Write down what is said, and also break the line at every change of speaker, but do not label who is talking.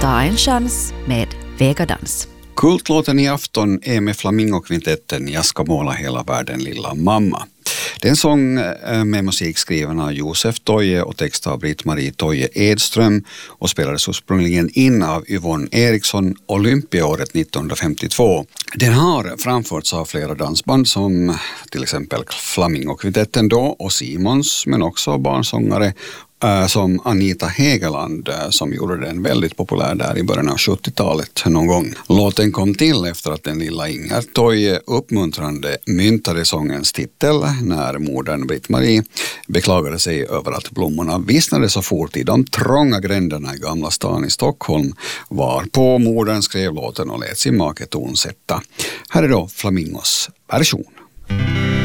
Ta en chans med Vegadans.
Kultlåten i afton är med Flamingokvintetten Jag ska måla hela världen lilla mamma. Det är en sång med musik skriven av Josef Toje och text av Britt-Marie Toje Edström och spelades ursprungligen in av Yvonne Eriksson olympiaåret 1952. Den har framförts av flera dansband som till exempel Flamingokvintetten då och Simons, men också barnsångare som Anita Hegeland som gjorde den väldigt populär där i början av 70-talet någon gång. Låten kom till efter att den lilla Inger Toje uppmuntrande myntade sångens titel när modern Britt-Marie beklagade sig över att blommorna vissnade så fort i de trånga gränderna i Gamla stan i Stockholm, varpå modern skrev låten och lät sin make tonsätta. Här är då Flamingos version.